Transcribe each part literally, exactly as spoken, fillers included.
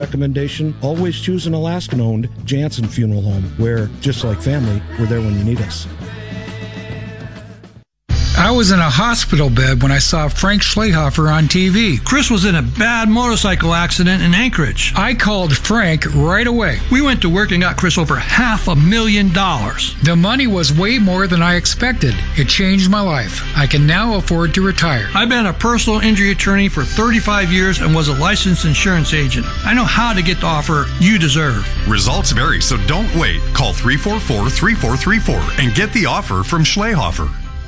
Recommendation, always choose an Alaskan-owned Jansen Funeral Home, where, just like family, we're there when you need us. I was in a hospital bed when I saw Frank Schlehofer on T V. Chris was in a bad motorcycle accident in Anchorage. I called Frank right away. We went to work and got Chris over half a million dollars. The money was way more than I expected. It changed my life. I can now afford to retire. I've been a personal injury attorney for thirty-five years and was a licensed insurance agent. I know how to get the offer you deserve. Results vary, so don't wait. Call three four four, three four three four and get the offer from Schlehofer.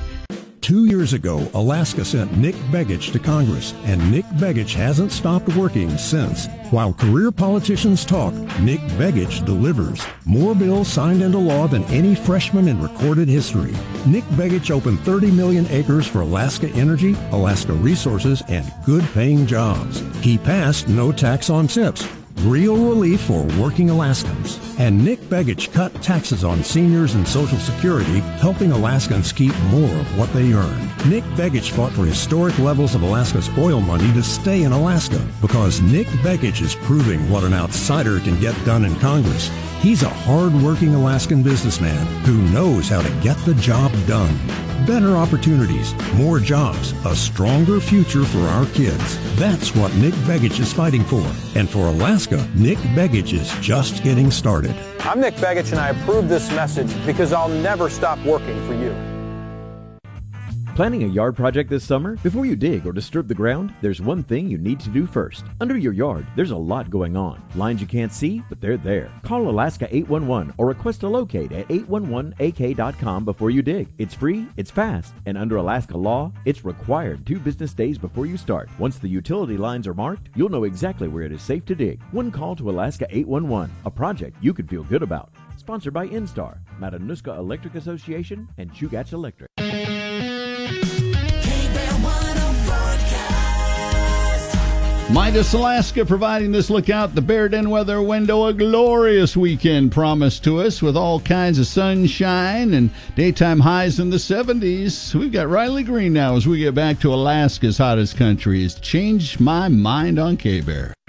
Two years ago, Alaska sent Nick Begich to Congress, and Nick Begich hasn't stopped working since. While career politicians talk, Nick Begich delivers. More bills signed into law than any freshman in recorded history. Nick Begich opened thirty million acres for Alaska Energy, Alaska Resources, and good-paying jobs. He passed no tax on tips. Real relief for working Alaskans. And Nick Begich cut taxes on seniors and Social Security, helping Alaskans keep more of what they earn. Nick Begich fought for historic levels of Alaska's oil money to stay in Alaska, because Nick Begich is proving what an outsider can get done in Congress. He's a hard-working Alaskan businessman who knows how to get the job done. Better opportunities, more jobs, a stronger future for our kids. That's what Nick Begich is fighting for. And for Alaska, Nick Begich is just getting started. I'm Nick Begich, and I approve this message because I'll never stop working for you. Planning a yard project this summer? Before you dig or disturb the ground, there's one thing you need to do first. Under your yard, there's a lot going on. Lines you can't see, but they're there. Call Alaska eight one one or request a locate at eight one one A K dot com before you dig. It's free, it's fast, and under Alaska law, it's required two business days before you start. Once the utility lines are marked, you'll know exactly where it is safe to dig. One call to Alaska eight one one, a project you could feel good about. Sponsored by Instar, Matanuska Electric Association, and Chugach Electric. Midas Alaska providing this look out the Bear Den weather window. A glorious weekend promised to us with all kinds of sunshine and daytime highs in the seventies. We've got Riley Green now as we get back to Alaska's hottest country. It's changed my mind on K-Bear.